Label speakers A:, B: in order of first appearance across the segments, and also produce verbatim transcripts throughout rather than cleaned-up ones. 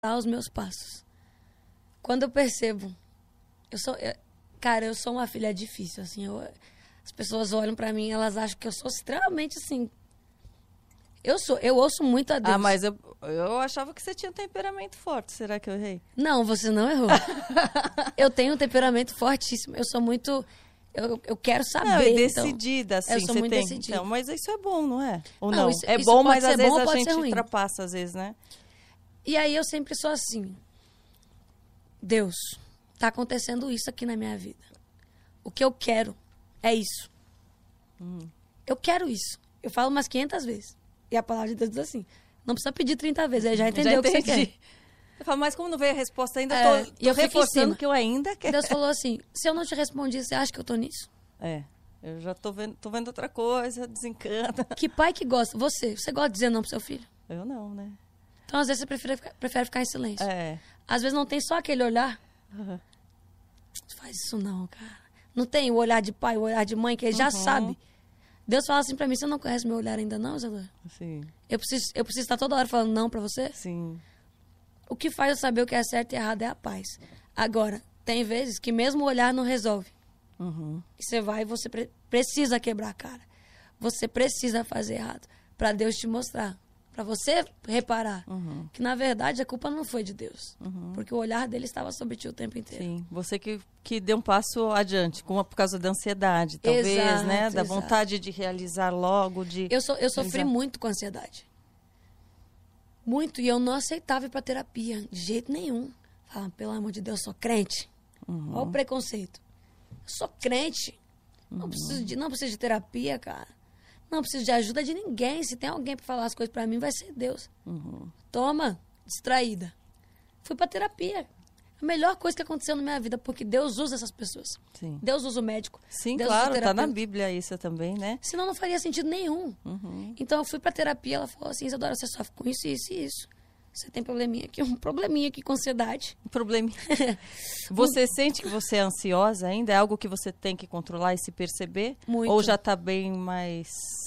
A: os meus passos. Quando eu percebo, eu sou, eu, cara, eu sou uma filha difícil, assim, eu, as pessoas olham pra mim, elas acham que eu sou extremamente, assim, eu sou, eu ouço muito a Deus.
B: Ah, mas eu, eu achava que você tinha um temperamento forte, será que eu errei?
A: Não, você não errou. Eu tenho um temperamento fortíssimo, eu sou muito, eu, eu quero saber.
B: Não, e
A: então,
B: decidida, assim,
A: eu sou
B: você
A: muito
B: tem.
A: decidida.
B: Então, mas isso é bom, não é? Ou
A: Não,
B: não?
A: isso-
B: é
A: isso
B: bom,
A: pode
B: mas
A: ser
B: às vezes
A: bom,
B: a
A: pode
B: gente
A: ser ruim.
B: ultrapassa, às vezes, né?
A: E aí eu sempre sou assim, Deus, tá acontecendo isso aqui na minha vida. O que eu quero é isso.
B: Hum.
A: Eu quero isso. Eu falo umas quinhentas vezes. E a palavra de Deus diz assim, não precisa pedir trinta vezes, aí já entendeu
B: Já
A: o que você
B: entendi.
A: quer.
B: Eu falo, mas como não veio a resposta ainda,
A: É,
B: eu tô,
A: e
B: tô
A: eu fico em
B: reforçando
A: cima.
B: que eu ainda quero.
A: Deus falou assim, se eu não te respondi, você acha que eu tô nisso?
B: É, eu já tô vendo, tô vendo outra coisa, desencana.
A: Que pai que gosta? Você. Você gosta de dizer não pro seu filho?
B: Eu não, né?
A: Então, às vezes, você prefere ficar, prefere ficar em silêncio.
B: É.
A: Às vezes, não tem só aquele olhar.
B: Uhum.
A: Não faz isso não, cara. Não tem o olhar de pai, o olhar de mãe, que ele já
B: Uhum.
A: sabe. Deus fala assim pra mim, você não conhece meu olhar ainda não, Isadora?
B: Sim,
A: Eu preciso, eu preciso estar toda hora falando não pra você?
B: sim.
A: O que faz eu saber o que é certo e errado é a paz. Agora, tem vezes que mesmo o olhar não resolve.
B: Uhum.
A: E você vai e você pre- precisa quebrar a cara. Você precisa fazer errado. Pra Deus te mostrar. Pra você reparar.
B: Uhum.
A: Que, na verdade, a culpa não foi de Deus.
B: Uhum.
A: Porque o olhar dele estava sobre ti o tempo inteiro.
B: Sim, você que, que deu um passo adiante, com, por causa da ansiedade, talvez,
A: Exato,
B: né? Da
A: exato.
B: vontade de realizar logo, de...
A: Eu, so, eu sofri
B: Exato.
A: muito com ansiedade. Muito. E eu não aceitava ir pra terapia. De jeito nenhum. Falava, pelo amor de Deus, eu sou crente.
B: Uhum.
A: Olha o preconceito. Eu sou crente. Não,
B: Uhum.
A: preciso de, não preciso de terapia, cara. Não preciso de ajuda de ninguém. Se tem alguém pra falar as coisas pra mim, vai ser Deus.
B: Uhum.
A: Toma, distraída. Fui pra terapia. A melhor coisa que aconteceu na minha vida, porque Deus usa essas pessoas.
B: Sim,
A: Deus usa o médico.
B: Sim
A: Deus usa o
B: claro, tá na
A: terapeuta.
B: Bíblia isso também, né?
A: Senão não faria sentido nenhum.
B: Uhum.
A: Então eu fui pra terapia, ela falou assim, Isadora, você sofre com isso, isso e isso. Você tem probleminha aqui, um probleminha aqui com ansiedade.
B: Um problema. Você sente que você é ansiosa ainda? É algo que você tem que controlar e se perceber?
A: Muito.
B: Ou já tá bem mais...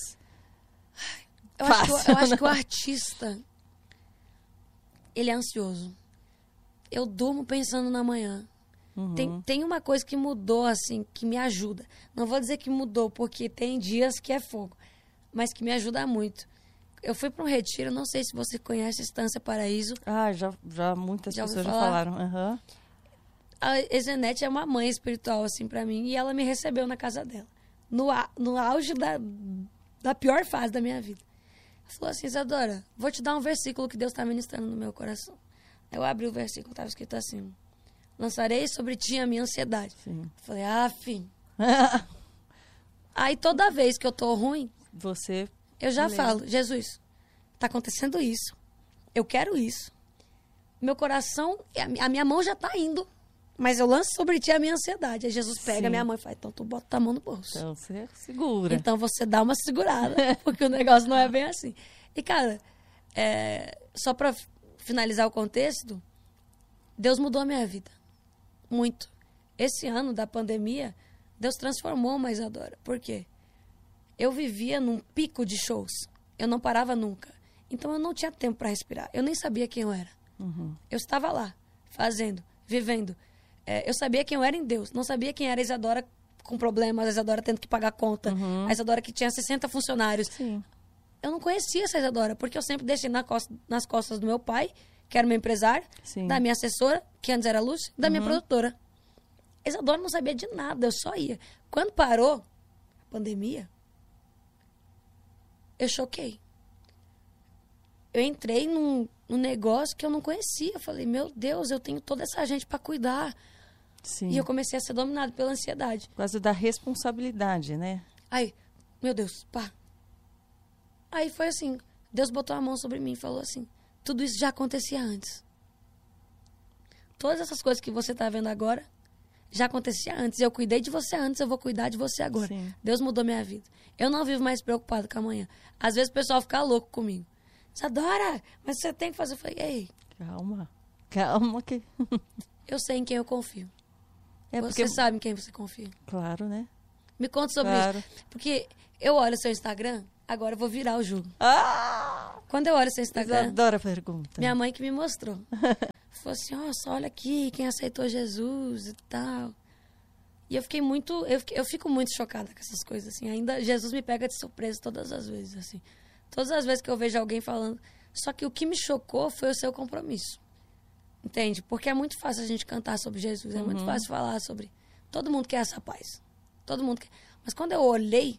A: Eu acho, que,
B: Fácil,
A: o- eu acho
B: né?
A: que o artista, ele é ansioso. Eu durmo pensando na manhã.
B: Uhum.
A: Tem, tem uma coisa que mudou, assim, que me ajuda. Não vou dizer que mudou, porque tem dias que é fogo, mas que me ajuda muito. Eu fui para um retiro, não sei se você conhece Estância Paraíso.
B: Ah, já, já muitas
A: Já ouviu
B: pessoas já
A: falar?
B: falaram. Aham.
A: A Ezenete é uma mãe espiritual, assim, para mim, e ela me recebeu na casa dela. No, a- no auge da, da pior fase da minha vida. Ela falou assim, Isadora, vou te dar um versículo que Deus está ministrando no meu coração. Eu abri o versículo, estava escrito assim, lançarei sobre ti a minha ansiedade.
B: Sim.
A: Eu falei, ah, fim. Aí toda vez que eu tô ruim,
B: Você...
A: eu já
B: Beleza.
A: falo, Jesus, tá acontecendo isso. Eu quero isso. Meu coração, a mi- a minha mão já tá indo. Mas eu lanço sobre ti a minha ansiedade. Aí Jesus pega
B: Sim.
A: a minha mão e fala, então tu bota a mão no bolso.
B: Então, você segura.
A: Então você dá uma segurada, porque o negócio não é bem assim. E, cara, é, só pra f- finalizar o contexto, Deus mudou a minha vida. Muito. Esse ano da pandemia, Deus transformou uma Isadora. Por quê? Eu vivia num pico de shows. Eu não parava nunca. Então eu não tinha tempo pra respirar. Eu nem sabia quem eu era.
B: Uhum.
A: Eu estava lá, fazendo, vivendo. É, eu sabia quem eu era em Deus. Não sabia quem era a Isadora com problemas, a Isadora tendo que pagar conta,
B: Uhum.
A: a Isadora que tinha sessenta funcionários.
B: Sim.
A: Eu não conhecia essa Isadora, porque eu sempre deixei na costa- nas costas do meu pai, que era meu empresário,
B: Sim.
A: da minha assessora, que antes era a Lúcia, da minha
B: Uhum.
A: produtora. A Isadora não sabia de nada, eu só ia. Quando parou a pandemia, eu choquei. Eu entrei num, num negócio que eu não conhecia. Eu falei, meu Deus, eu tenho toda essa gente para cuidar.
B: Sim.
A: E eu comecei a ser dominado pela ansiedade.
B: Por causa da responsabilidade, né?
A: Aí, meu Deus, pá. Aí foi assim, Deus botou a mão sobre mim e falou assim, tudo isso já acontecia antes. Todas essas coisas que você tá vendo agora, já acontecia antes. Eu cuidei de você antes, eu vou cuidar de você agora.
B: Sim.
A: Deus mudou minha vida. Eu não vivo mais preocupado com amanhã. Às vezes o pessoal fica louco comigo. Isadora, mas você tem que fazer. Eu falei, ei,
B: Calma. Calma que...
A: eu sei em quem eu confio.
B: É
A: você
B: porque...
A: sabe em quem você confia.
B: Claro, né?
A: Me conta sobre
B: Claro.
A: isso. Porque eu olho o seu Instagram, agora eu vou virar o jogo.
B: Ah!
A: Quando eu olho seu
B: Eu
A: Instagram,
B: adoro a pergunta.
A: minha mãe que me mostrou. Falou assim, nossa, olha aqui, quem aceitou Jesus e tal. E eu fiquei muito, eu, fiquei, eu fico muito chocada com essas coisas, assim. Ainda Jesus me pega de surpresa todas as vezes, assim. Todas as vezes que eu vejo alguém falando. Só que o que me chocou foi o seu compromisso. Entende? Porque é muito fácil a gente cantar sobre Jesus, é
B: Uhum.
A: muito fácil falar sobre... Todo mundo quer essa paz. Todo mundo quer. Mas quando eu olhei,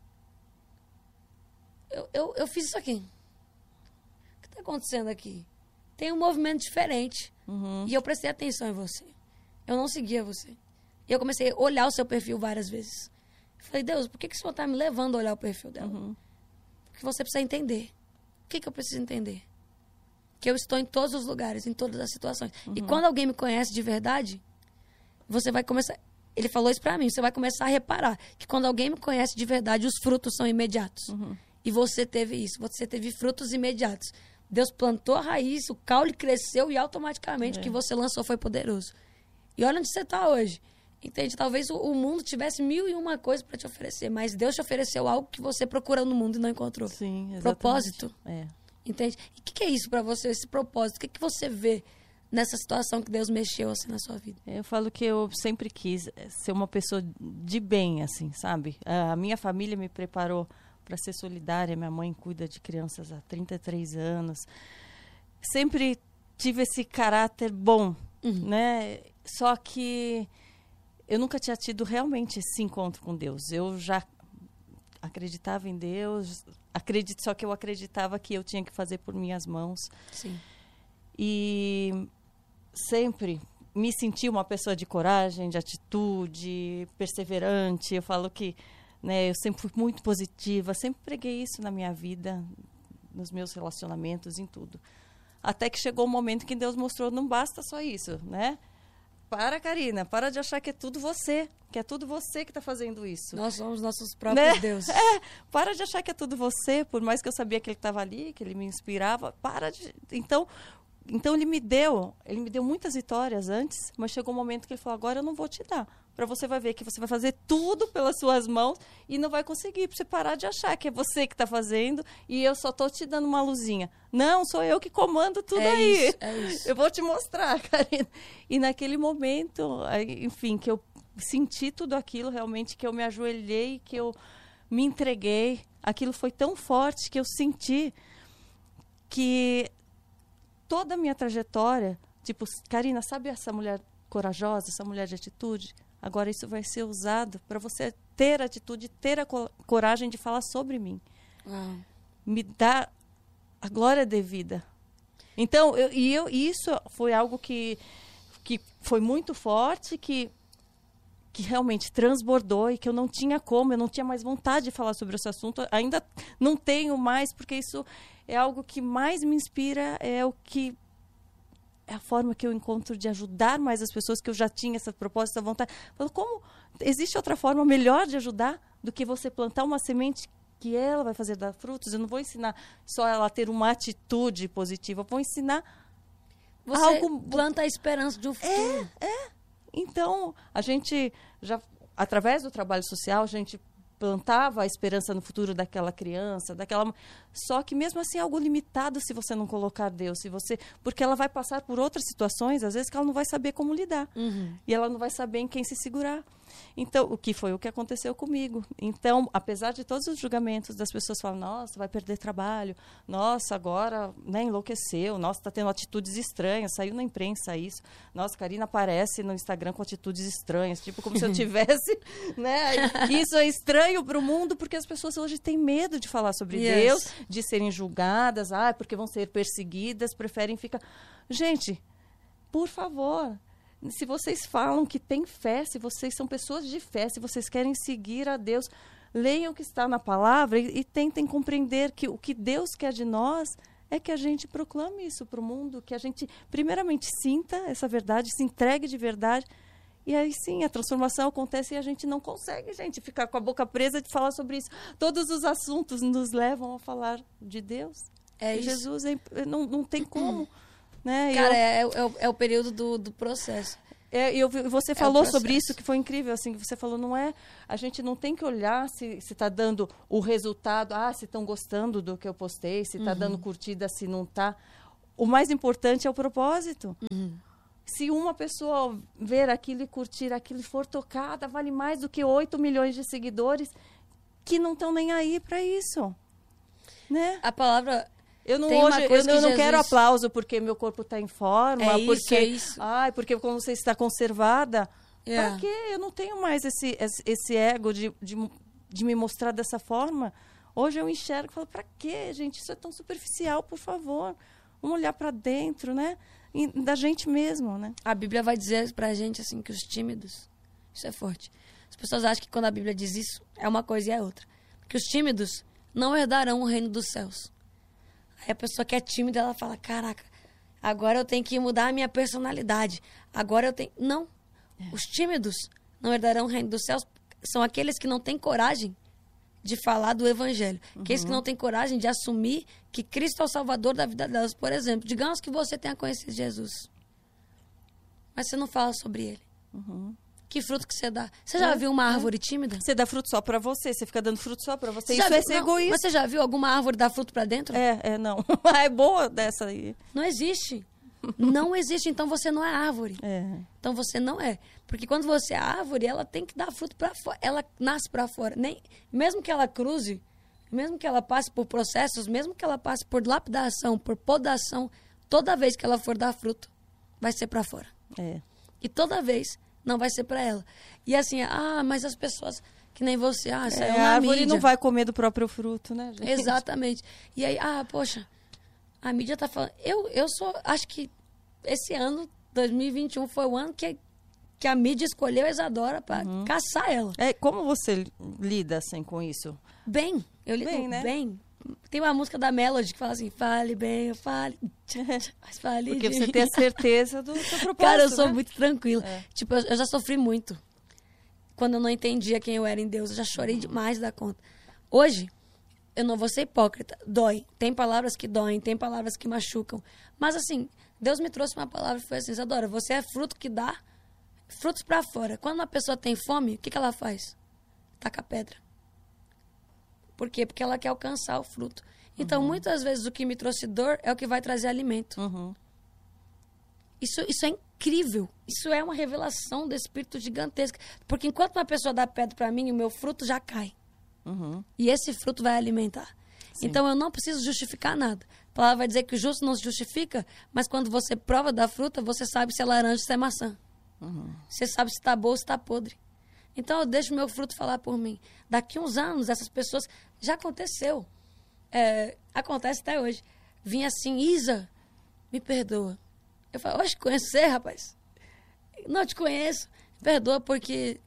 A: eu, eu, eu fiz isso aqui. O que está acontecendo aqui? Tem um movimento diferente.
B: Uhum.
A: E eu prestei atenção em você. Eu não seguia você. E eu comecei a olhar o seu perfil várias vezes. Eu falei, Deus, por que, que o Senhor está me levando a olhar o perfil dela?
B: Uhum.
A: Porque você precisa entender. O que, que eu preciso entender? Que eu estou em todos os lugares, em todas as situações.
B: Uhum.
A: E quando alguém me conhece de verdade, você vai começar... Ele falou isso pra mim. Você vai começar a reparar que quando alguém me conhece de verdade, os frutos são imediatos.
B: Uhum.
A: E você teve isso. Você teve frutos imediatos. Deus plantou a raiz, o caule cresceu e automaticamente
B: É.
A: o que você lançou foi poderoso. E olha onde você está hoje. Entende? Talvez o, o mundo tivesse mil e uma coisas para te oferecer, mas Deus te ofereceu algo que você procurou no mundo e não encontrou.
B: Sim, exatamente.
A: Propósito.
B: É.
A: Entende? E o que, que é isso para você, esse propósito? O que, que você vê nessa situação que Deus mexeu assim na sua vida?
B: Eu falo que eu sempre quis ser uma pessoa de bem, assim, sabe? A minha família me preparou para ser solidária. Minha mãe cuida de crianças há trinta e três anos. Sempre tive esse caráter bom,
A: Uhum.
B: né? Só que eu nunca tinha tido realmente esse encontro com Deus. Eu já acreditava em Deus, acredito, só que eu acreditava que eu tinha que fazer por minhas mãos.
A: Sim.
B: E sempre me senti uma pessoa de coragem, de atitude, perseverante. Eu falo que, né, eu sempre fui muito positiva, sempre preguei isso na minha vida, nos meus relacionamentos, em tudo. Até que chegou um momento que Deus mostrou, não basta só isso, né? Para, Karina, para de achar que é tudo você, que é tudo você que está fazendo isso.
A: Nós somos nossos próprios
B: Né?
A: deuses.
B: É, para de achar que é tudo você, por mais que eu sabia que ele estava ali, que ele me inspirava, para de... Então, então ele me deu, ele me deu muitas vitórias antes, mas chegou um momento que ele falou, agora eu não vou te dar. Para você vai ver que você vai fazer tudo pelas suas mãos e não vai conseguir, para você parar de achar que é você que está fazendo e eu só estou te dando uma luzinha. Não, sou eu que comando tudo
A: É
B: aí.
A: isso, é isso.
B: Eu vou te mostrar, Karina. E naquele momento, aí, enfim, que eu senti tudo aquilo realmente, que eu me ajoelhei, que eu me entreguei. Aquilo foi tão forte que eu senti que toda a minha trajetória, tipo, Karina, sabe essa mulher corajosa, essa mulher de atitude? Agora isso vai ser usado para você ter atitude, ter a co- coragem de falar sobre mim.
A: Uau.
B: Me dá a glória devida. Então, eu, e eu, isso foi algo que, que foi muito forte, que, que realmente transbordou e que eu não tinha como, eu não tinha mais vontade de falar sobre esse assunto. Ainda não tenho mais, porque isso é algo que mais me inspira, é o que... é a forma que eu encontro de ajudar mais as pessoas, que eu já tinha essa proposta, essa vontade. Falo, como existe outra forma melhor de ajudar do que você plantar uma semente que ela vai fazer dar frutos? Eu não vou ensinar só ela a ter uma atitude positiva, eu vou ensinar
A: Você
B: algo...
A: planta a esperança de um futuro.
B: Então, a gente já, através do trabalho social, a gente plantava a esperança no futuro daquela criança, daquela... Só que mesmo assim é algo limitado se você não colocar Deus, se você... porque ela vai passar por outras situações, às vezes, que ela não vai saber como lidar.
A: Uhum.
B: E ela não vai saber em quem se segurar. Então, o que foi o que aconteceu comigo. Então, apesar de todos os julgamentos das pessoas falam, nossa, vai perder trabalho, nossa, agora, né, enlouqueceu, nossa, está tendo atitudes estranhas, saiu na imprensa isso, nossa, Karina aparece no Instagram com atitudes estranhas, tipo como se eu tivesse, né, isso é estranho para o mundo, porque as pessoas hoje têm medo de falar sobre
A: Yes.
B: Deus, de serem julgadas, ah, porque vão ser perseguidas, preferem ficar... Gente, por favor... Se vocês falam que têm fé, se vocês são pessoas de fé, se vocês querem seguir a Deus, leiam o que está na palavra e, e tentem compreender que o que Deus quer de nós é que a gente proclame isso para o mundo, que a gente primeiramente sinta essa verdade, se entregue de verdade, e aí sim a transformação acontece e a gente não consegue, gente, ficar com a boca presa de falar sobre isso. Todos os assuntos nos levam a falar de Deus.
A: É
B: e
A: isso.
B: Jesus é, não, não tem como. Né?
A: Cara,
B: Eu...
A: é, é, o- é o período do, do processo.
B: É, eu, você falou
A: é
B: sobre isso, que foi incrível, assim, que você falou, não é, a gente não tem que olhar se está dando o resultado, ah, se estão gostando do que eu postei, se está uhum. dando curtida, se não está. O mais importante é o propósito.
A: Uhum.
B: Se uma pessoa ver aquilo e curtir aquilo e for tocada, vale mais do que oito milhões de seguidores que não estão nem aí para isso. Né?
A: A palavra...
B: Eu não, hoje, eu, eu não Jesus... quero aplauso porque meu corpo está em forma,
A: é isso,
B: porque,
A: é isso.
B: Ai, porque como você está conservada.
A: Yeah.
B: Para quê? Eu não tenho mais esse, esse ego de, de, de me mostrar dessa forma. Hoje eu enxergo e falo, para quê, gente? Isso é tão superficial, por favor. Vamos olhar para dentro, né? E, da gente mesmo, né?
A: A Bíblia vai dizer pra gente, assim, que os tímidos... Isso é forte. As pessoas acham que quando a Bíblia diz isso, é uma coisa e é outra. Que os tímidos não herdarão o reino dos céus. Aí a pessoa que é tímida, ela fala, caraca, agora eu tenho que mudar a minha personalidade. Agora eu tenho... Não. É. Os tímidos não herdarão o reino dos céus. São aqueles que não têm coragem de falar do evangelho. Uhum. Aqueles que não têm coragem de assumir que Cristo é o salvador da vida delas. Por exemplo, digamos que você tenha conhecido Jesus. Mas você não fala sobre ele.
B: Uhum.
A: Que fruto que você dá? Você já é, viu uma árvore é. tímida?
B: Você dá fruto só pra você. Você fica dando fruto só pra você.
A: você
B: Isso
A: viu,
B: é ser
A: não,
B: egoísta.
A: Mas você já viu alguma árvore dar fruto pra dentro?
B: É, é, não. É boa dessa aí.
A: Não existe. Não existe. Então você não é árvore.
B: É.
A: Então você não é. Porque quando você é árvore, ela tem que dar fruto pra fora. Ela nasce pra fora. Nem, mesmo que ela cruze, mesmo que ela passe por processos, mesmo que ela passe por lapidação, por podação, toda vez que ela for dar fruto, vai ser pra fora.
B: É.
A: E toda vez não vai ser pra ela. E assim, ah, mas as pessoas que nem você, ah, saiu
B: é,
A: na
B: a árvore
A: mídia.
B: não vai comer do próprio fruto, né, gente?
A: Exatamente. E aí, ah, poxa, a mídia tá falando... Eu, eu sou... Acho que esse ano, dois mil e vinte e um, foi o ano que, que a mídia escolheu a Isadora pra uhum. caçar ela.
B: É, como você lida, assim, com isso?
A: Bem. Eu lido
B: bem, né?
A: bem. Tem uma música da Melody que fala assim, fale bem, eu fale, mas fale
B: Porque
A: de
B: você
A: mim.
B: tem a certeza do seu propósito,
A: Cara, eu sou
B: né?
A: muito tranquila.
B: É.
A: Tipo, eu, eu já sofri muito. Quando eu não entendia quem eu era em Deus, eu já chorei
B: uhum.
A: demais da conta. Hoje, eu não vou ser hipócrita. Dói. Tem palavras que doem, tem palavras que machucam. Mas assim, Deus me trouxe uma palavra e foi assim, Isadora, você é fruto que dá frutos pra fora. Quando uma pessoa tem fome, o que, que ela faz? Taca pedra. Por quê? Porque ela quer alcançar o fruto. Então, uhum. muitas vezes, o que me trouxe dor é o que vai trazer alimento.
B: Uhum.
A: Isso, isso é incrível. Isso é uma revelação do Espírito gigantesca. Porque enquanto uma pessoa dá pedra para mim, o meu fruto já cai.
B: Uhum.
A: E esse fruto vai alimentar. Sim. Então, eu não preciso justificar nada. A palavra vai dizer que o justo não se justifica, mas quando você prova da fruta, você sabe se é laranja ou se é maçã.
B: Uhum.
A: Você sabe se está boa ou se está podre. Então, eu deixo o meu fruto falar por mim. Daqui uns anos, essas pessoas... Já aconteceu. É, acontece até hoje. Vinha assim, Isa, me perdoa. Eu falo, oxe, conhecer, rapaz? Não te conheço. Perdoa porque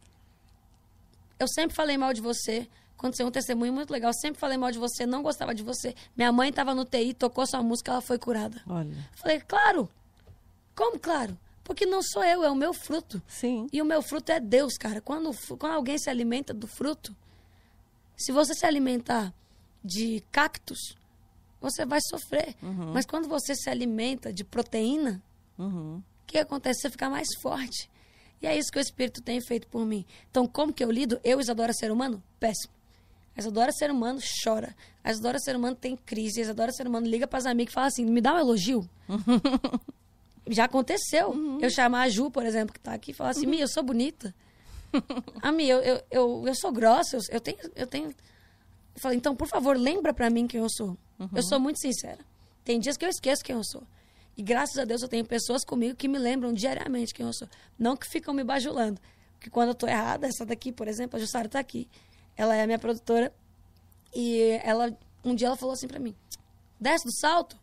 A: eu sempre falei mal de você. Aconteceu um testemunho muito legal. Eu sempre falei mal de você, não gostava de você. Minha mãe estava no T I, tocou sua música, ela foi curada.
B: Olha.
A: Falei, claro. Como claro? Porque não sou eu, é o meu fruto.
B: Sim.
A: E o meu fruto é Deus, cara. Quando, quando alguém se alimenta do fruto, se você se alimentar de cactos, você vai sofrer. Uhum. Mas quando você se alimenta de proteína,
B: uhum.
A: o que acontece? Você fica mais forte. E é isso que o Espírito tem feito por mim. Então, como que eu lido? Eu, Isadora, ser humano? Péssimo. A Isadora, ser humano, chora. A Isadora, ser humano, tem crise. A Isadora, ser humano, liga para as amigas e fala assim, me dá um elogio. Já aconteceu. Uhum. Eu chamar a Ju, por exemplo, que está aqui, e falar assim, uhum. Mi, eu sou bonita. A Mi, eu, eu, eu, eu sou grossa, eu, eu tenho... Eu tenho... Eu falei, então, por favor, lembra pra mim quem eu sou. Uhum. Eu sou muito sincera. Tem dias que eu esqueço quem eu sou. E graças a Deus eu tenho pessoas comigo que me lembram diariamente quem eu sou. Não que ficam me bajulando. Porque quando eu tô errada, essa daqui, por exemplo, a Jussara tá aqui. Ela é a minha produtora. E ela, um dia ela falou assim pra mim, desce do salto?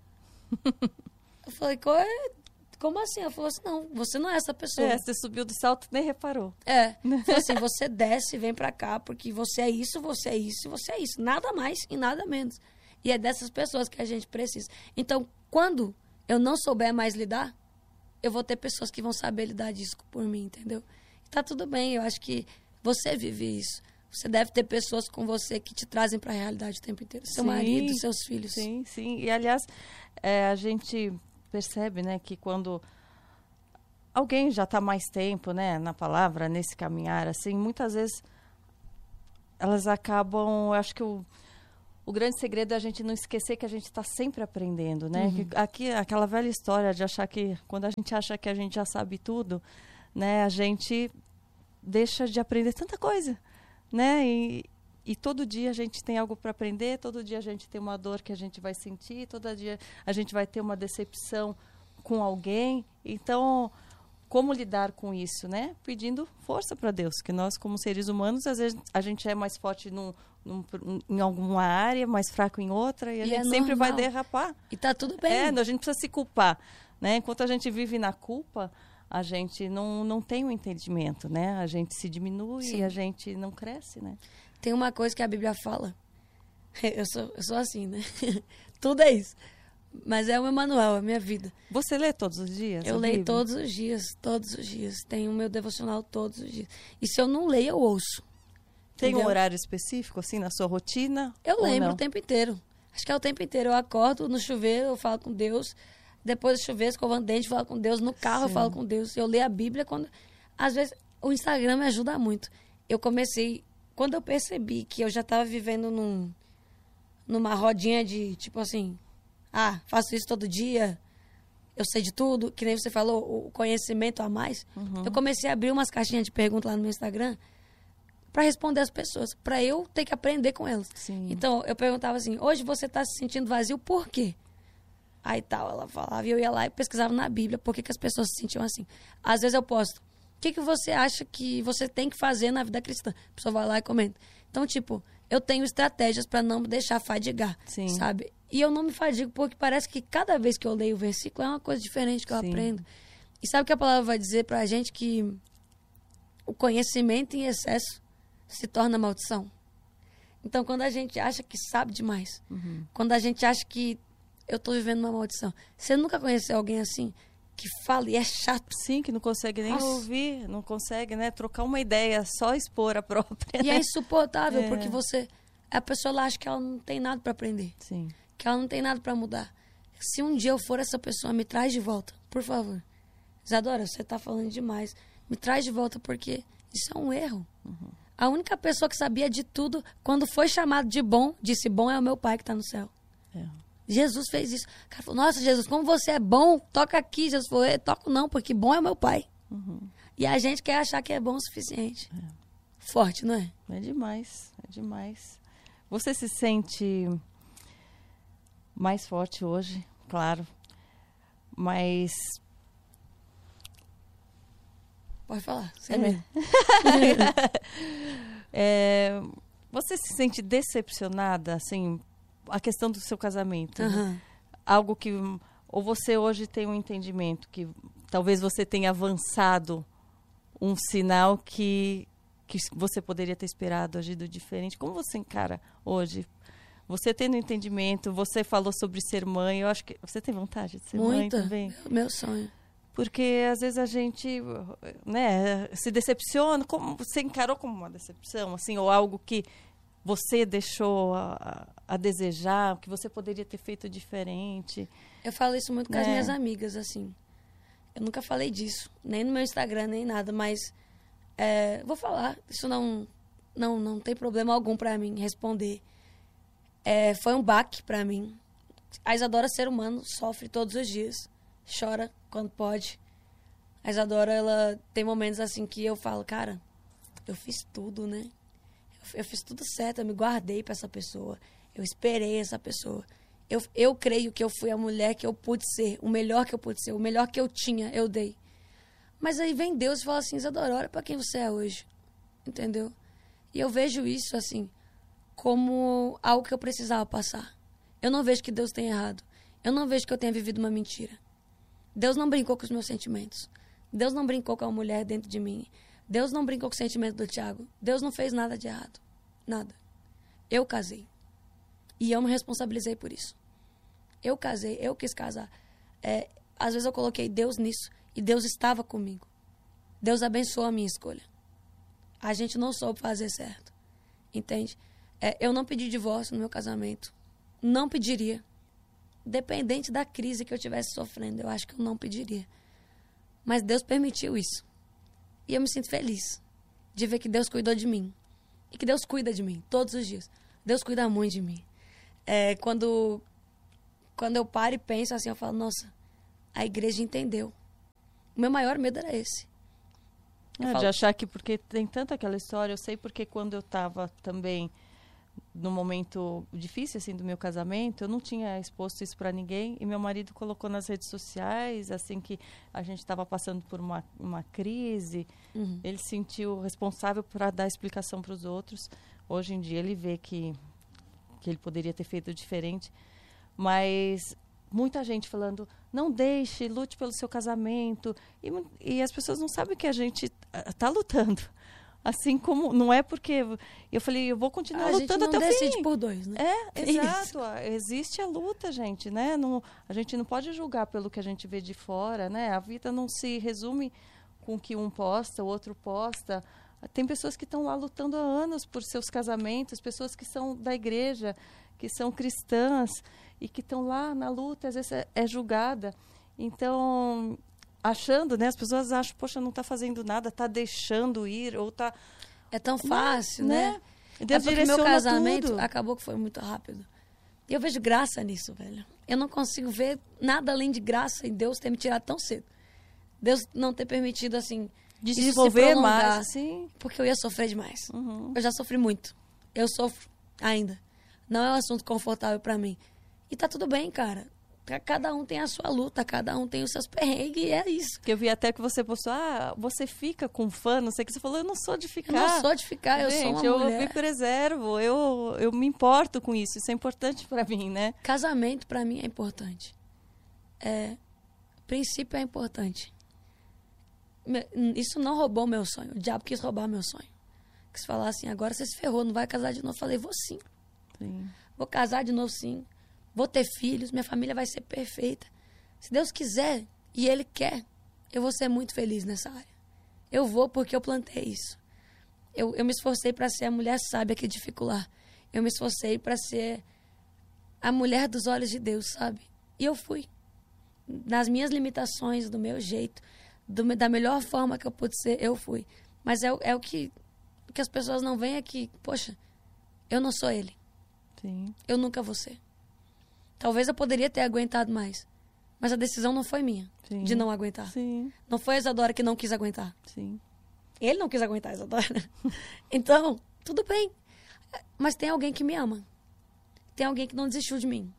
A: Eu falei, como assim? Ela falou assim, não, você não é essa pessoa.
B: É, você subiu do salto e nem reparou.
A: É, falou assim, você desce e vem pra cá, porque você é isso, você é isso, você é isso. Nada mais e nada menos. E é dessas pessoas que a gente precisa. Então, quando eu não souber mais lidar, eu vou ter pessoas que vão saber lidar disso por mim, entendeu? E tá tudo bem, eu acho que você vive isso. Você deve ter pessoas com você que te trazem pra realidade o tempo inteiro. Seu sim, marido, seus filhos.
B: Sim, sim. E, aliás, é, a gente... percebe, né, que quando alguém já está mais tempo, né, na palavra, nesse caminhar, assim, muitas vezes elas acabam, eu acho que o, o grande segredo é a gente não esquecer que a gente está sempre aprendendo, né?
A: Uhum.
B: Que, aqui, aquela velha história de achar que, quando a gente acha que a gente já sabe tudo, né, a gente deixa de aprender tanta coisa, né? E, e todo dia a gente tem algo para aprender, todo dia a gente tem uma dor que a gente vai sentir, todo dia a gente vai ter uma decepção com alguém. Então, como lidar com isso, né? Pedindo força para Deus, que nós, como seres humanos, às vezes a gente é mais forte num, num, em alguma área, mais fraco em outra, e a
A: E
B: gente
A: é
B: sempre vai
A: normal.
B: derrapar.
A: E tá tudo bem.
B: É, a gente precisa se culpar, né? Enquanto a gente vive na culpa, a gente não, não tem o entendimento, né? A gente se diminui
A: Sim.
B: e a gente não cresce, né?
A: Tem uma coisa que a Bíblia fala. Eu sou, eu sou assim, né? Tudo é isso. Mas é o meu manual, é a minha vida.
B: Você lê todos os dias?
A: Eu
B: a
A: leio
B: Bíblia?
A: todos os dias, todos os dias. Tenho o meu devocional todos os dias. E se eu não leio, eu ouço.
B: Tem um
A: entendeu?
B: horário específico, assim, na sua rotina?
A: Eu
B: ou
A: lembro
B: não?
A: o tempo inteiro. Acho que é o tempo inteiro. Eu acordo no chuveiro, eu falo com Deus. Depois do chuveiro, escovando dente, eu falo com Deus. No carro,
B: Sim.
A: eu falo com Deus. Eu leio a Bíblia quando... Às vezes, o Instagram me ajuda muito. Eu comecei... Quando eu percebi que eu já estava vivendo num, numa rodinha de, tipo assim... Ah, faço isso todo dia. Eu sei de tudo. Que nem você falou, o conhecimento a mais.
B: Uhum.
A: Eu comecei a abrir umas caixinhas de perguntas lá no meu Instagram para responder as pessoas. Para eu ter que aprender com elas.
B: Sim.
A: Então, eu perguntava assim, hoje você está se sentindo vazio, por quê? Aí tal, ela falava, e eu ia lá e pesquisava na Bíblia por que, que as pessoas se sentiam assim. Às vezes eu posto, o que, que você acha que você tem que fazer na vida cristã? A pessoa vai lá e comenta. Então, tipo, eu tenho estratégias para não me deixar fadigar,
B: Sim.
A: sabe? E eu não me fadigo porque parece que cada vez que eu leio o versículo é uma coisa diferente que eu
B: Sim.
A: aprendo. E sabe o que a palavra vai dizer pra gente? Que o conhecimento em excesso se torna maldição. Então, quando a gente acha que sabe demais,
B: Uhum.
A: quando a gente acha que eu estou vivendo uma maldição, você nunca conheceu alguém assim, que fala e é chato?
B: Sim, que não consegue nem
A: Nossa.
B: ouvir, não consegue, né, trocar uma ideia, só expor a própria.
A: E
B: né?
A: é insuportável,
B: É.
A: porque você... A pessoa ela acha que ela não tem nada para aprender,
B: Sim.
A: que ela não tem nada para mudar. Se um dia eu for essa pessoa, me traz de volta, por favor. Isadora, você está falando demais. Me traz de volta, porque isso é um erro.
B: Uhum.
A: A única pessoa que sabia de tudo, quando foi chamado de bom, disse, bom é o meu pai que está no céu.
B: É.
A: Jesus fez isso. O cara falou, nossa, Jesus, como você é bom, toca aqui. Jesus falou, eu toco não, porque bom é o meu pai.
B: Uhum.
A: E a gente quer achar que é bom o suficiente. Forte, não é?
B: É demais, é demais. Você se sente mais forte hoje, claro, mas...
A: Pode falar. Você
B: É.
A: mesmo.
B: É, você se sente decepcionada, assim, a questão do seu casamento? né?
A: Aham.
B: Algo que... Ou você hoje tem um entendimento que talvez você tenha avançado um sinal que, que você poderia ter esperado, agido diferente. Como você encara hoje? Você tendo entendimento, você falou sobre ser mãe, eu acho que... Você tem vontade de ser mãe
A: Muito.
B: também?
A: Meu sonho.
B: Porque às vezes a gente, né, se decepciona. Como, você encarou como uma decepção, assim, ou algo que você deixou a, a desejar, que você poderia ter feito diferente?
A: Eu falo isso muito com as
B: É.
A: minhas amigas, assim. Eu nunca falei disso, nem no meu Instagram, nem nada, mas é, vou falar. Isso não, não, não tem problema algum pra mim responder. É, foi um baque pra mim. A Isadora, ser humano, sofre todos os dias. Chora quando pode. A Isadora, ela tem momentos assim que eu falo, cara, eu fiz tudo, né? Eu, eu fiz tudo certo, eu me guardei pra essa pessoa. Eu esperei essa pessoa. Eu, eu creio que eu fui a mulher que eu pude ser, o melhor que eu pude ser, o melhor que eu tinha, eu dei. Mas aí vem Deus e fala assim, Isadora, olha pra quem você é hoje. Entendeu? E eu vejo isso, assim, como algo que eu precisava passar. Eu não vejo que Deus tenha errado. Eu não vejo que eu tenha vivido uma mentira. Deus não brincou com os meus sentimentos. Deus não brincou com a mulher dentro de mim. Deus não brincou com o sentimento do Tiago. Deus não fez nada de errado. Nada. Eu casei. E eu me responsabilizei por isso. Eu casei, eu quis casar. É, às vezes eu coloquei Deus nisso e Deus estava comigo. Deus abençoou a minha escolha. A gente não soube fazer certo. Entende? É, eu não pedi divórcio no meu casamento. Não pediria. Dependente da crise que eu estivesse sofrendo, eu acho que eu não pediria. Mas Deus permitiu isso. E eu me sinto feliz de ver que Deus cuidou de mim. E que Deus cuida de mim todos os dias. Deus cuida muito de mim. É, quando, quando eu paro e penso assim, eu falo, nossa, a igreja entendeu. O meu maior medo era esse.
B: É,
A: falo,
B: de achar que, porque tem tanta aquela história, eu sei porque quando eu estava também no momento difícil assim do meu casamento, eu não tinha exposto isso para ninguém e meu marido colocou nas redes sociais, assim que a gente estava passando por uma, uma crise, uhum. Ele se sentiu responsável para dar explicação para os outros. Hoje em dia ele vê que, que ele poderia ter feito diferente, mas muita gente falando, não deixe, lute pelo seu casamento, e, e as pessoas não sabem que a gente está lutando. Assim como, não é porque... Eu falei, eu vou continuar
A: a
B: lutando até o fim.
A: A gente não decide por dois, né?
B: É, é exato. Existe a luta, gente, né? Não, a gente não pode julgar pelo que a gente vê de fora, né? A vida não se resume com o que um posta, o outro posta. Tem pessoas que estão lá lutando há anos por seus casamentos, pessoas que são da igreja, que são cristãs e que estão lá na luta, às vezes é, é julgada. Então... achando, né? As pessoas acham, poxa, não está fazendo nada, está deixando ir, ou está...
A: É tão fácil, né? né?
B: Deus
A: é porque meu casamento
B: tudo.
A: acabou que foi muito rápido. E eu vejo graça nisso, velho. Eu não consigo ver nada além de graça em Deus ter me tirado tão cedo. Deus não ter permitido, assim,
B: desenvolver mais, sim.
A: Porque eu ia sofrer demais.
B: Uhum.
A: Eu já sofri muito. Eu sofro ainda. Não é um assunto confortável pra mim. E tá tudo bem, cara. Cada um tem a sua luta, cada um tem os seus perrengues e é isso.
B: Que eu vi até que você postou, ah, você fica com fã, não sei o que. Você falou, eu não sou de ficar.
A: Eu não sou de ficar, eu
B: Gente,
A: sou uma
B: eu
A: mulher.
B: Eu me preservo, eu, eu me importo com isso. Isso é importante pra mim, né?
A: Casamento pra mim é importante. É, princípio é importante. Isso não roubou meu sonho. O diabo quis roubar meu sonho. Quis falar assim, agora você se ferrou, não vai casar de novo. Eu falei, vou sim.
B: Sim.
A: Vou casar de novo sim. Vou ter filhos, minha família vai ser perfeita. Se Deus quiser e Ele quer, eu vou ser muito feliz nessa área. Eu vou porque eu plantei isso. Eu, eu me esforcei para ser a mulher sábia que dificular. Eu me esforcei para ser a mulher dos olhos de Deus, sabe? E eu fui. Nas minhas limitações, do meu jeito, do, da melhor forma que eu pude ser, eu fui. Mas é, é o que, o que as pessoas não veem aqui. Poxa, eu não sou ele.
B: Sim.
A: Eu nunca vou ser. Talvez eu poderia ter aguentado mais. Mas a decisão não foi minha, Sim. de não aguentar.
B: Sim.
A: Não foi a Isadora que não quis aguentar.
B: Sim.
A: Ele não quis aguentar a Isadora. Então, tudo bem. Mas tem alguém que me ama. Tem alguém que não desistiu de mim.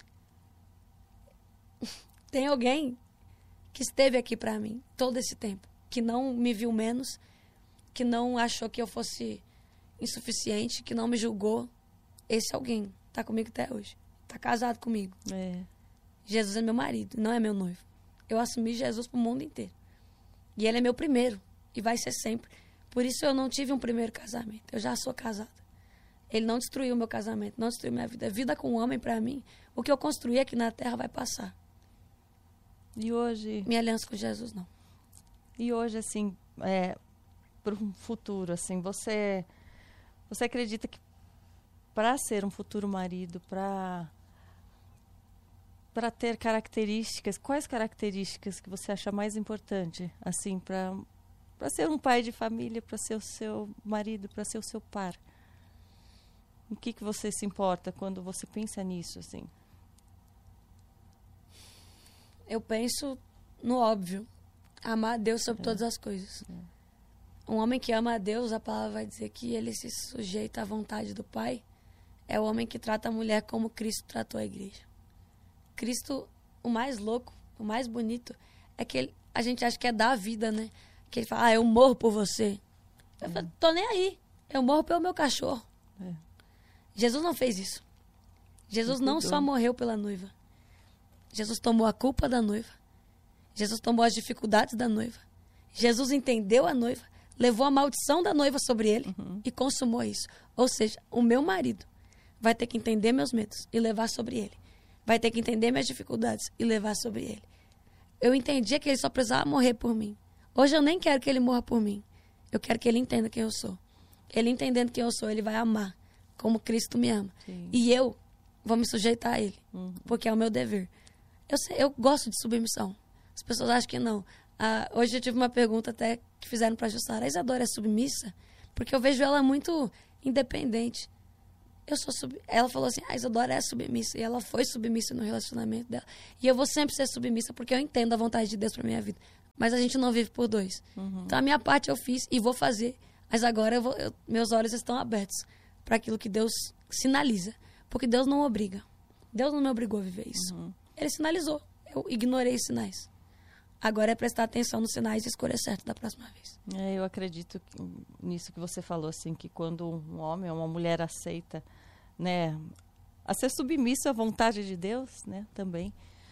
A: Tem alguém que esteve aqui pra mim todo esse tempo. Que não me viu menos. Que não achou que eu fosse insuficiente. Que não me julgou. Esse alguém tá comigo até hoje. Tá casado comigo.
B: É.
A: Jesus é meu marido, não é meu noivo. Eu assumi Jesus pro mundo inteiro. E ele é meu primeiro. E vai ser sempre. Por isso eu não tive um primeiro casamento. Eu já sou casada. Ele não destruiu meu casamento, não destruiu minha vida. Vida com um homem, pra mim, o que eu construí aqui na terra vai passar.
B: E hoje...
A: Minha aliança com Jesus, não.
B: E hoje, assim, é, para um futuro, assim, você, você acredita que para ser um futuro marido, para para ter características, quais características que você acha mais importante, assim, para para ser um pai de família, para ser o seu marido, para ser o seu par? O que que você se importa quando você pensa nisso, assim?
A: Eu penso no óbvio. Amar a Deus sobre
B: é.
A: todas as coisas.
B: É.
A: Um homem que ama a Deus, a palavra vai dizer que ele se sujeita à vontade do Pai. É o homem que trata a mulher como Cristo tratou a igreja. Cristo, o mais louco, o mais bonito, é que ele, a gente acha que é dar a vida, né? Que ele fala, ah, eu morro por você. Eu
B: é.
A: falo, tô nem aí. Eu morro pelo meu cachorro.
B: É.
A: Jesus não fez isso. Jesus não só morreu pela noiva. Jesus tomou a culpa da noiva. Jesus tomou as dificuldades da noiva. Jesus entendeu a noiva, levou a maldição da noiva sobre ele
B: uhum.
A: e consumou isso. Ou seja, o meu marido vai ter que entender meus medos e levar sobre ele. Vai ter que entender minhas dificuldades e levar sobre ele. Eu entendia que ele só precisava morrer por mim. Hoje eu nem quero que ele morra por mim. Eu quero que ele entenda quem eu sou. Ele entendendo quem eu sou, ele vai amar como Cristo me ama.
B: Sim.
A: E eu vou me sujeitar a ele,
B: uhum.
A: porque é o meu dever. Eu, sei, eu gosto de submissão. As pessoas acham que não. Ah, hoje eu tive uma pergunta até que fizeram pra Jussara. A Isadora é submissa? Porque eu vejo ela muito independente. Eu sou sub... Ela falou assim, a Isadora é submissa. E ela foi submissa no relacionamento dela. E eu vou sempre ser submissa porque eu entendo a vontade de Deus pra minha vida. Mas a gente não vive por dois. Uhum. Então a minha parte eu fiz e vou fazer. Mas agora eu vou... eu... meus olhos estão abertos para aquilo que Deus sinaliza. Porque Deus não obriga. Deus não me obrigou a viver isso. Uhum. Ele sinalizou. Eu ignorei os sinais. Agora é prestar atenção nos sinais e escolher certo da próxima vez.
B: É, eu acredito que, nisso que você falou, assim, que quando um homem ou uma mulher aceita, né, a ser submisso à vontade de Deus, né, também,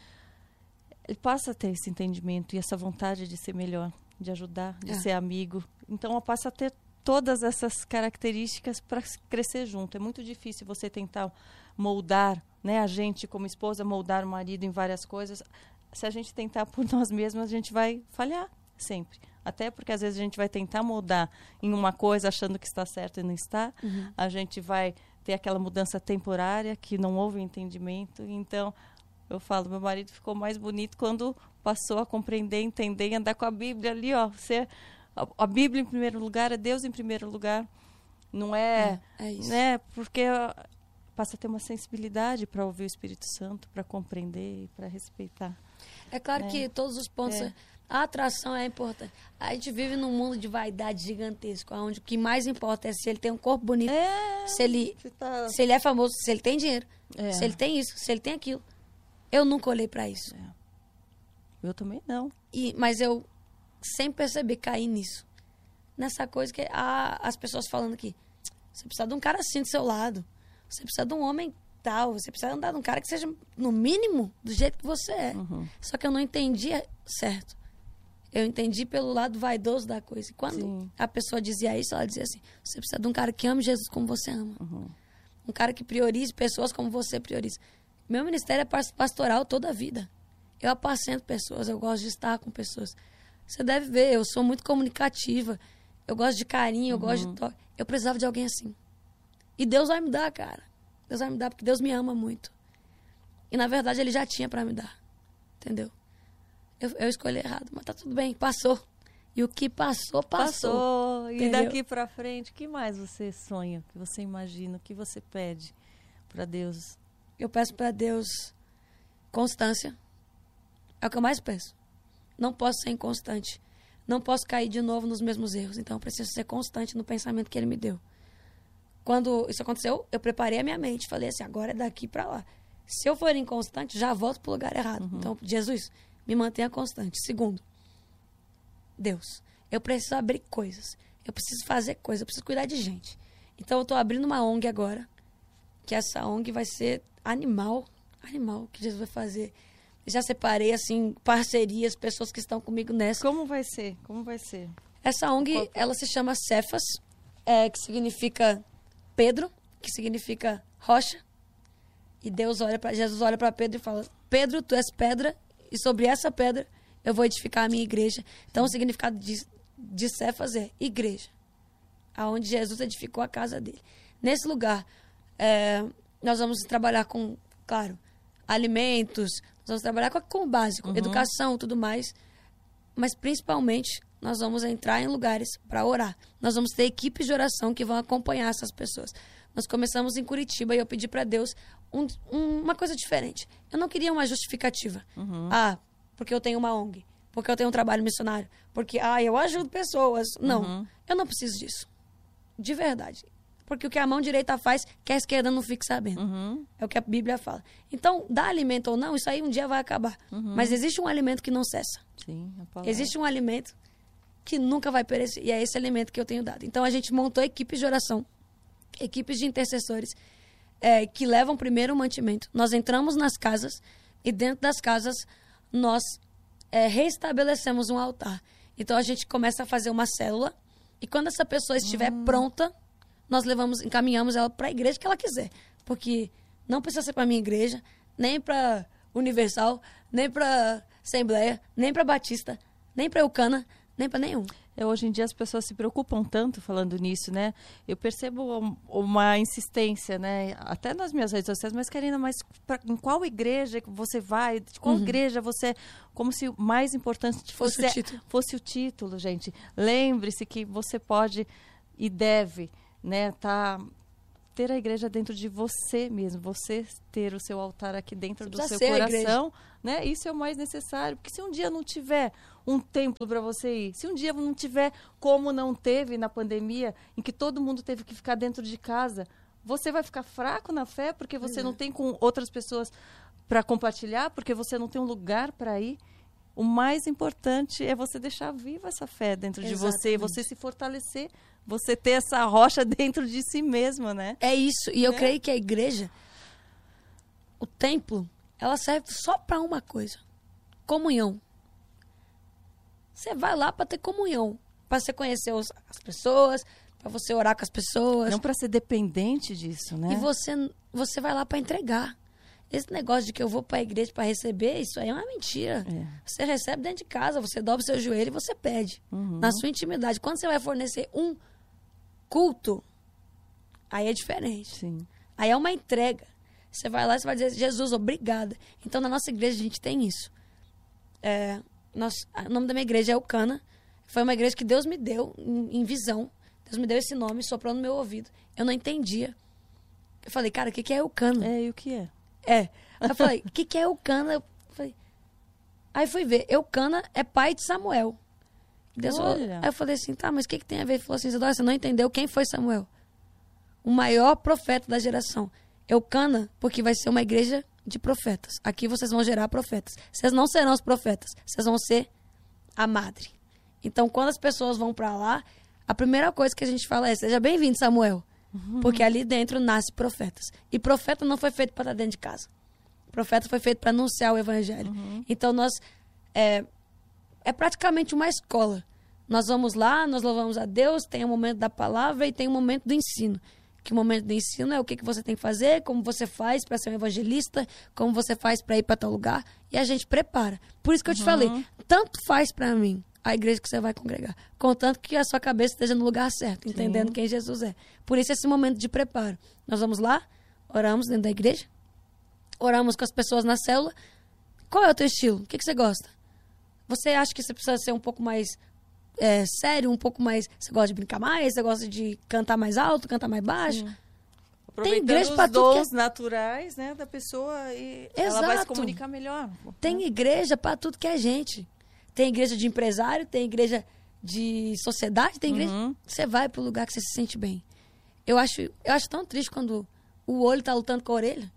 B: ele passa a ter esse entendimento e essa vontade de ser melhor, de ajudar, de é. ser amigo. Então, ela passa a ter todas essas características para crescer junto. É muito difícil você tentar moldar, né, a gente como esposa, moldar o marido em várias coisas. Se a gente tentar por nós mesmos, a gente vai falhar sempre. Até porque às vezes a gente vai tentar moldar em uma coisa achando que está certo e não está. Uhum. A gente vai ter aquela mudança temporária que não houve entendimento. Então, eu falo, meu marido ficou mais bonito quando passou a compreender, entender e andar com a Bíblia ali, ó. Você, a, a Bíblia em primeiro lugar, é Deus em primeiro lugar. Não é,
A: é, é isso.
B: Né, porque passa a ter uma sensibilidade para ouvir o Espírito Santo, para compreender e para respeitar.
A: É claro é. que todos os pontos... É. A atração é importante. A gente vive num mundo de vaidade gigantesco, onde o que mais importa é se ele tem um corpo bonito,
B: é.
A: se, ele,
B: tá...
A: se ele é famoso, se ele tem dinheiro,
B: é.
A: se ele tem isso, se ele tem aquilo. Eu nunca olhei pra isso.
B: É. Eu também não.
A: E, mas eu, sem perceber, caí nisso. Nessa coisa que ah, as pessoas falando aqui, você precisa de um cara assim do seu lado. Você precisa de um homem tal. Você precisa andar de um cara que seja, no mínimo, do jeito que você é. Uhum. Só que eu não entendia certo. Eu entendi pelo lado vaidoso da coisa. E quando Sim. a pessoa dizia isso, ela dizia assim, você precisa de um cara que ame Jesus como você ama. Uhum. Um cara que priorize pessoas como você prioriza. Meu ministério é pastoral toda a vida. Eu apacento pessoas, eu gosto de estar com pessoas. Você deve ver, eu sou muito comunicativa. Eu gosto de carinho, eu uhum. gosto de toque. Eu precisava de alguém assim. E Deus vai me dar, cara. Deus vai me dar, porque Deus me ama muito. E, na verdade, Ele já tinha pra me dar. Entendeu? Eu, eu escolhi errado, mas tá tudo bem, passou. E o que passou, passou.
B: Passou. E entendeu? Daqui pra frente, o que mais você sonha, o que você imagina, o que você pede pra Deus?
A: Eu peço pra Deus constância. É o que eu mais peço. Não posso ser inconstante. Não posso cair de novo nos mesmos erros. Então, eu preciso ser constante no pensamento que Ele me deu. Quando isso aconteceu, eu preparei a minha mente. Falei assim, agora é daqui pra lá. Se eu for inconstante, já volto pro lugar errado. Uhum. Então, Jesus, me mantenha constante. Segundo, Deus, eu preciso abrir coisas. Eu preciso fazer coisas. Eu preciso cuidar de gente. Então, eu tô abrindo uma O N G agora. Que essa O N G vai ser animal. Animal que Jesus vai fazer. Já separei, assim, parcerias, pessoas que estão comigo nessa.
B: Como vai ser? Como vai ser?
A: Essa O N G, ela se chama Cefas, é, que significa Pedro, que significa rocha. E Deus olha para Jesus olha para Pedro e fala, Pedro, tu és pedra, e sobre essa pedra eu vou edificar a minha igreja. Então, o significado de, de Cefas é igreja, aonde Jesus edificou a casa dele. Nesse lugar, é, nós vamos trabalhar com, claro, alimentos, nós vamos trabalhar com, com o básico, uhum. educação, tudo mais, mas principalmente nós vamos entrar em lugares para orar. Nós vamos ter equipes de oração que vão acompanhar essas pessoas. Nós começamos em Curitiba e eu pedi para Deus um, um, uma coisa diferente. Eu não queria uma justificativa. Uhum. Ah, porque eu tenho uma O N G, porque eu tenho um trabalho missionário, porque ah, eu ajudo pessoas. Não, uhum. eu não preciso disso. De verdade. Porque o que a mão direita faz, que a esquerda não fique sabendo. Uhum. É o que a Bíblia fala. Então, dar alimento ou não, isso aí um dia vai acabar. Uhum. Mas existe um alimento que não cessa.
B: Sim, a palavra.
A: Existe um alimento que nunca vai perecer. E é esse alimento que eu tenho dado. Então, a gente montou equipes de oração, equipes de intercessores, é, que levam primeiro o mantimento. Nós entramos nas casas e dentro das casas nós é, reestabelecemos um altar. Então, a gente começa a fazer uma célula e quando essa pessoa estiver uhum. pronta, nós levamos, encaminhamos ela para a igreja que ela quiser. Porque não precisa ser para a minha igreja, nem para Universal, nem para Assembleia, nem para Batista, nem para Eucana, Nem para nenhum.
B: É, hoje em dia as pessoas se preocupam tanto falando nisso, né? Eu percebo um- uma insistência, né? Até nas minhas redes sociais, mas Karina, mas pra, em qual igreja que você vai? De qual
A: Uhum.
B: igreja você... Como se o mais importante
A: Fosse
B: fosse,
A: o título.
B: fosse o título, gente. Lembre-se que você pode e deve, né? Tá, ter a igreja dentro de você mesmo. Você ter o seu altar aqui dentro
A: Você
B: do
A: precisa
B: seu
A: ser a igreja.
B: coração, né? Isso é o mais necessário. Porque se um dia não tiver um templo para você ir, se um dia não tiver como não teve na pandemia, em que todo mundo teve que ficar dentro de casa, você vai ficar fraco na fé porque você não tem com outras pessoas para compartilhar, porque você não tem um lugar para ir. O mais importante é você deixar viva essa fé dentro de você,
A: Exatamente.
B: você se fortalecer, você ter essa rocha dentro de si mesma, né?
A: É isso. E eu
B: Né?
A: creio que a igreja, o templo, ela serve só para uma coisa: comunhão. Você vai lá para ter comunhão, para você conhecer os- as pessoas, para você orar com as pessoas.
B: Não para ser dependente disso, né?
A: E você, você vai lá para entregar. Esse negócio de que eu vou para a igreja para receber, isso aí é uma mentira.
B: É.
A: Você recebe dentro de casa, você dobra o seu joelho e você pede.
B: Uhum.
A: Na sua intimidade. Quando você vai fornecer um culto, aí é diferente.
B: Sim.
A: Aí é uma entrega. Você vai lá e você vai dizer, Jesus, obrigada. Então, na nossa igreja, a gente tem isso. É, nós, o nome da minha igreja é Eucana. Foi uma igreja que Deus me deu em, em visão. Deus me deu esse nome, soprou no meu ouvido. Eu não entendia. Eu falei, cara, o que, que é Eucana?
B: É, e o que é?
A: É. Aí eu falei, o que, que é Eucana? Eu falei... Aí fui ver, Eucana é pai de Samuel. Deus falou-
B: Olha.
A: Aí eu falei assim, tá, mas o que, que tem a ver? Ele falou assim, Isadora, você não entendeu quem foi Samuel? O maior profeta da geração. Eucana, porque vai ser uma igreja de profetas. Aqui vocês vão gerar profetas. Vocês não serão os profetas, vocês vão ser a madre. Então, quando as pessoas vão pra lá, a primeira coisa que a gente fala é, seja bem-vindo, Samuel. Porque ali dentro nasce profetas. E profeta não foi feito para estar dentro de casa. Profeta foi feito para anunciar o evangelho. Então, nós... É, é praticamente uma escola. Nós vamos lá, nós louvamos a Deus, tem o momento da palavra e tem o momento do ensino. Que o momento do ensino é o que, que você tem que fazer, como você faz para ser um evangelista, como você faz para ir para tal lugar. E a gente prepara. Por isso que eu te falei, tanto faz para mim a igreja que você vai congregar, contanto que a sua cabeça esteja no lugar certo, entendendo quem Jesus é. Por isso esse momento de preparo. Nós vamos lá, oramos dentro da igreja, oramos com as pessoas na célula. Qual é o teu estilo? O que, que você gosta? Você acha que você precisa ser um pouco mais é, sério, um pouco mais... Você gosta de brincar mais? Você gosta de cantar mais alto, cantar mais baixo?
B: Sim. Aproveitando
A: igreja pra
B: os
A: tudo que é-
B: dons naturais, né, da pessoa e ela
A: Exato.
B: vai se comunicar melhor.
A: Tem igreja para tudo que é gente. Tem igreja de empresário, tem igreja de sociedade, tem igreja...
B: Uhum.
A: Você vai pro lugar que você se sente bem. Eu acho, eu acho tão triste quando o olho tá lutando com a orelha.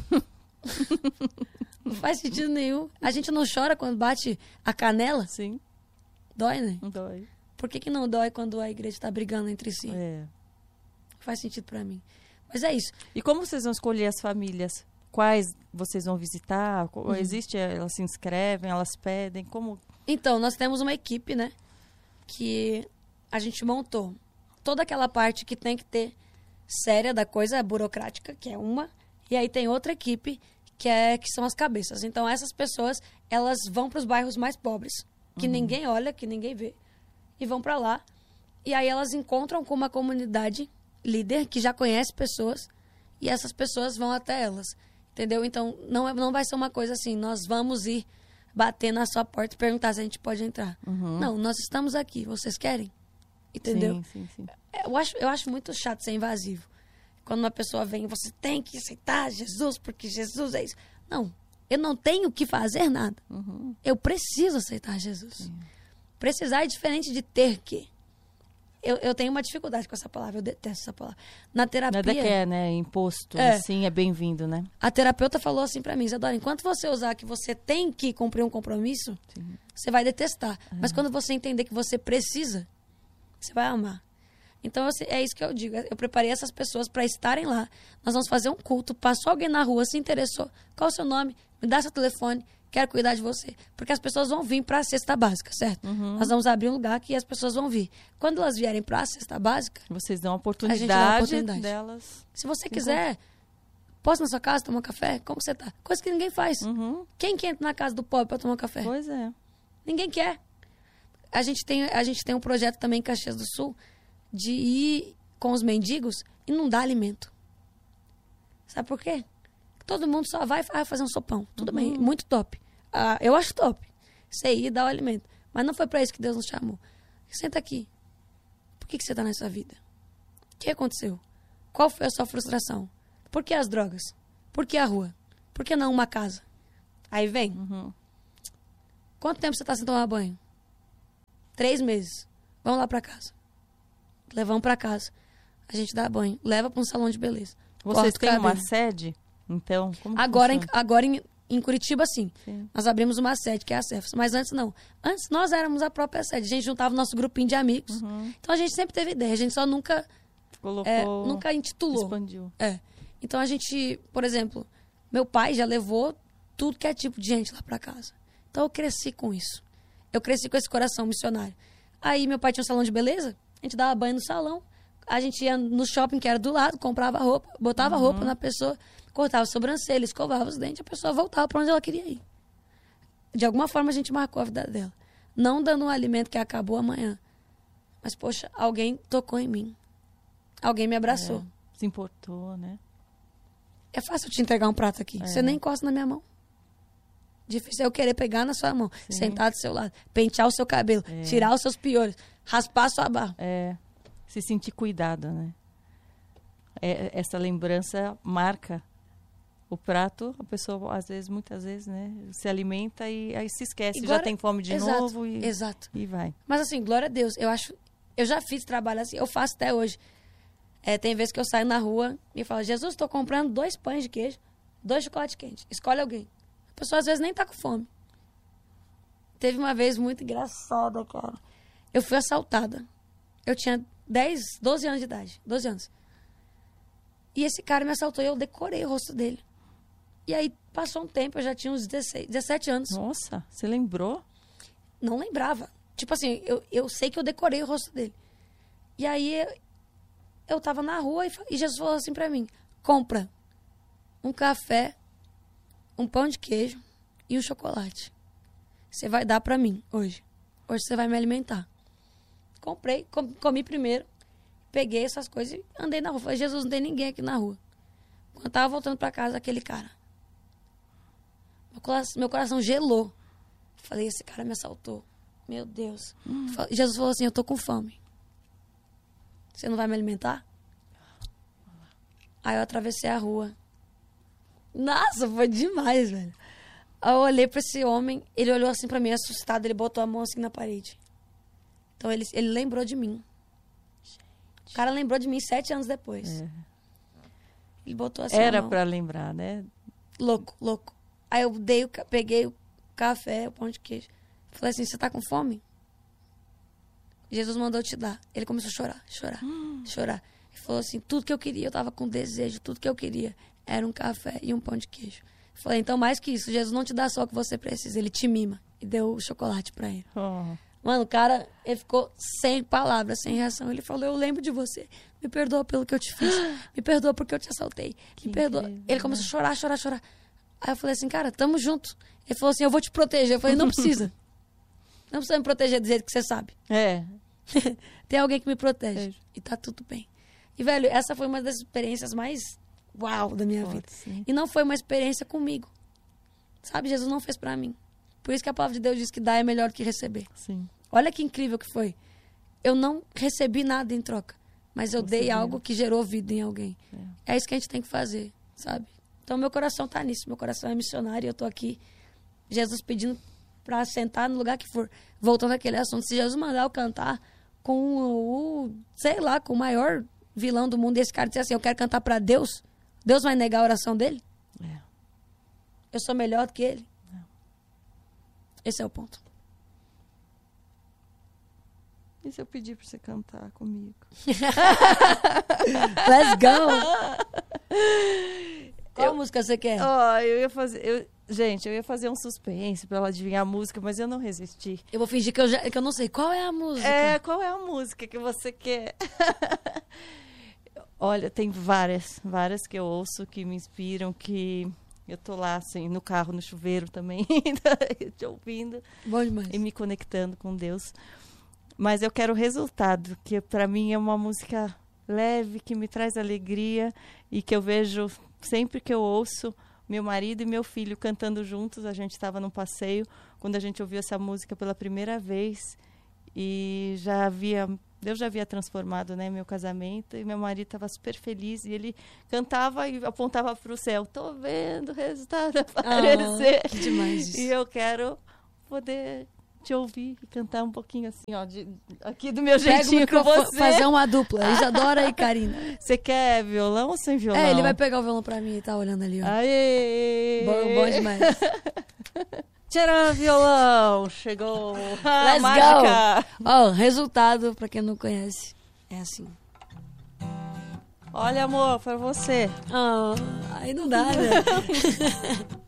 A: Não faz sentido nenhum. A gente não chora quando bate a canela.
B: Sim,
A: Dói, né?
B: dói.
A: Por que, que não dói quando a igreja tá brigando entre si?
B: É.
A: Faz sentido para mim. Mas é isso.
B: E como vocês vão escolher as famílias? Quais vocês vão visitar? Co- Existe, elas se inscrevem, elas pedem? Como?
A: Então, nós temos uma equipe, né? Que a gente montou. Toda aquela parte que tem que ter séria da coisa burocrática, que é uma. E aí tem outra equipe, que, é, que são as cabeças. Então, essas pessoas, elas vão para os bairros mais pobres, que ninguém olha, que ninguém vê. E vão para lá. E aí elas encontram com uma comunidade líder que já conhece pessoas. E essas pessoas vão até elas. Entendeu? Então, não, é, não vai ser uma coisa assim, nós vamos ir bater na sua porta e perguntar se a gente pode entrar. Não, nós estamos aqui, vocês querem? Entendeu?
B: Sim, sim, sim.
A: Eu acho, eu acho muito chato ser invasivo. Quando uma pessoa vem, você tem que aceitar Jesus, porque Jesus é isso. Não, eu não tenho que fazer nada. Eu preciso aceitar Jesus. Precisar é diferente de ter que. Eu, eu tenho uma dificuldade com essa palavra, eu detesto essa palavra. Na terapia...
B: Nada que é, né? Imposto,
A: É.
B: assim, é bem-vindo, né?
A: A terapeuta falou assim pra mim, Isadora, enquanto você usar que você tem que cumprir um compromisso, você vai detestar. Mas quando você entender que você precisa, você vai amar. Então, assim, é isso que eu digo. Eu preparei essas pessoas para estarem lá. Nós vamos fazer um culto. Passou alguém na rua, se interessou. Qual é o seu nome? Me dá seu telefone. Quero cuidar de você. Porque as pessoas vão vir para a cesta básica, certo? Nós vamos abrir um lugar que as pessoas vão vir. Quando elas vierem para a cesta básica,
B: Vocês dão a
A: A
B: oportunidade,
A: gente dá a oportunidade.
B: delas.
A: se você quiser, posso ir na sua casa tomar um café? Como você tá? Coisa que ninguém faz.
B: Uhum.
A: Quem que entra na casa do pobre para tomar um café?
B: Pois é.
A: Ninguém quer. a gente tem, a gente tem um projeto também em Caxias do Sul de ir com os mendigos e não dar alimento. Sabe por quê? Todo mundo só vai fazer um sopão. Tudo uhum. bem, muito top. Ah, eu acho top. Você ir e dar o alimento. Mas não foi para isso que Deus nos chamou. Senta aqui. Por que, que você está nessa vida? O que aconteceu? Qual foi a sua frustração? Por que as drogas? Por que a rua? Por que não uma casa? Aí vem.
B: Uhum.
A: Quanto tempo você está sem tomar banho? Três meses. Vamos lá para casa. Levamos para casa. A gente dá banho. Leva para um salão de beleza.
B: Vocês têm uma sede? Então, como
A: Agora, em, agora em, em Curitiba, sim. sim. Nós abrimos uma sede, que é a Cefas. Mas antes, não. Antes, nós éramos a própria sede. A gente juntava o nosso grupinho de amigos. Uhum. Então, a gente sempre teve ideia. A gente só nunca...
B: Colocou...
A: É, nunca intitulou.
B: Expandiu.
A: É. Então, a gente... Por exemplo, meu pai já levou tudo que é tipo de gente lá pra casa. Então, eu cresci com isso. Eu cresci com esse coração missionário. Aí, meu pai tinha um salão de beleza. A gente dava banho no salão. A gente ia no shopping, que era do lado, comprava roupa, botava uhum. roupa na pessoa, cortava a sobrancelha, escovava os dentes, a pessoa voltava para onde ela queria ir. De alguma forma, a gente marcou a vida dela. Não dando um alimento que acabou amanhã. Mas, poxa, alguém tocou em mim. Alguém me abraçou.
B: É, se importou, né?
A: É fácil te entregar um prato aqui. É. Você nem encosta na minha mão. Difícil é eu querer pegar na sua mão, Sim. sentar do seu lado, pentear o seu cabelo, é. tirar os seus piores, raspar a sua barba.
B: É. Se sentir cuidada, né? É, essa lembrança marca o prato. A pessoa, às vezes, muitas vezes, né? Se alimenta e aí se esquece. Glória... Já tem fome de
A: Exato,
B: novo e,
A: exato.
B: e vai.
A: Mas assim, glória a Deus. Eu acho... Eu já fiz trabalho assim. Eu faço até hoje. É, tem vezes que eu saio na rua e falo, Jesus, estou comprando dois pães de queijo, dois chocolates quentes. Escolhe alguém. A pessoa, às vezes, nem tá com fome. Teve uma vez muito engraçada, cara. Eu fui assaltada. Eu tinha dez, doze anos de idade. doze anos. E esse cara me assaltou e eu decorei o rosto dele. E aí, passou um tempo, eu já tinha uns dezesseis, dezessete anos.
B: Nossa, você lembrou?
A: Não lembrava. Tipo assim, eu, eu sei que eu decorei o rosto dele. E aí, eu, eu tava na rua e, e Jesus falou assim pra mim, compra um café, um pão de queijo e um chocolate. Você vai dar pra mim hoje. Hoje você vai me alimentar. Comprei, com, comi primeiro, peguei essas coisas e andei na rua. Falei, Jesus, não tem ninguém aqui na rua. Quando eu tava voltando pra casa, aquele cara. Meu coração, meu coração gelou. Falei, esse cara me assaltou. Meu Deus. Hum. Jesus falou assim, eu tô com fome. Você não vai me alimentar? Aí eu atravessei a rua. Nossa, foi demais, velho. Aí eu olhei pra esse homem, ele olhou assim pra mim, assustado, ele botou a mão assim na parede. Então ele, ele lembrou de mim. Gente. O cara lembrou de mim sete anos depois. É. Ele botou assim
B: Era
A: a mão.
B: Pra lembrar, né?
A: Louco, louco. Aí eu dei o, peguei o café, o pão de queijo. Falei assim, você tá com fome? Jesus mandou te dar. Ele começou a chorar, chorar, hum. chorar. Ele falou assim, tudo que eu queria, eu tava com desejo, tudo que eu queria era um café e um pão de queijo. Eu falei, então mais que isso, Jesus não te dá só o que você precisa, ele te mima. E deu o chocolate pra ele.
B: Oh.
A: Mano, o cara, ele ficou sem palavras, sem reação. Ele falou, eu lembro de você. Me perdoa pelo que eu te fiz. Me perdoa porque eu te assaltei.
B: Que
A: Me perdoa.
B: incrível.
A: Ele começou a chorar, chorar, chorar. Aí eu falei assim, cara, tamo junto. Ele falou assim, eu vou te proteger. Eu falei, não precisa. Não precisa me proteger do jeito que você sabe.
B: É.
A: Tem alguém que me protege.
B: É.
A: E tá tudo bem. E, velho, essa foi uma das experiências mais uau da minha
B: Pode,
A: vida.
B: sim.
A: E não foi uma experiência comigo. Sabe, Jesus não fez pra mim. Por isso que a palavra de Deus diz que dar é melhor do que receber.
B: Sim.
A: Olha que incrível que foi. Eu não recebi nada em troca, mas eu
B: Você
A: dei
B: deu.
A: algo que gerou vida em alguém.
B: É.
A: É isso que a gente tem que fazer, sabe? Então, meu coração tá nisso. Meu coração é missionário e eu tô aqui, Jesus pedindo pra sentar no lugar que for. Voltando àquele assunto, se Jesus mandar eu cantar com o, sei lá, com o maior vilão do mundo, e esse cara disser assim, eu quero cantar pra Deus, Deus vai negar a oração dele?
B: É.
A: Eu sou melhor do que ele?
B: É.
A: Esse é o ponto.
B: E se eu pedir pra você cantar comigo?
A: Let's go! Qual eu, música você quer?
B: Ó, oh, eu ia fazer... Eu, gente, eu ia fazer um suspense pra ela adivinhar a música, mas eu não resisti.
A: Eu vou fingir que eu, já, que eu não sei. Qual é a música?
B: É, qual é a música que você quer? Olha, tem várias, várias que eu ouço, que me inspiram, que... Eu tô lá, assim, no carro, no chuveiro também, te ouvindo.
A: Bom demais.
B: E me conectando com Deus. Mas eu quero o resultado, que para mim é uma música leve, que me traz alegria e que eu vejo sempre que eu ouço meu marido e meu filho cantando juntos. A gente estava num passeio quando a gente ouviu essa música pela primeira vez e já havia, Deus já havia transformado, né, meu casamento, e meu marido estava super feliz e ele cantava e apontava para o céu. Tô vendo o resultado aparecer.
A: Oh, que demais isso.
B: E eu quero poder te ouvir e cantar um pouquinho assim, ó, de, aqui do meu jeitinho com você.
A: Fazer uma dupla, Isadora e Karina.
B: Você quer violão ou sem violão?
A: É, ele vai pegar o violão pra mim e tá olhando ali, ó.
B: Aê!
A: Bom, bom demais.
B: Tcharam, violão! Chegou a
A: Let's
B: mágica!
A: Go! Ó, resultado, pra quem não conhece, é assim.
B: Olha, amor, pra você.
A: Ah, aí não dá, né?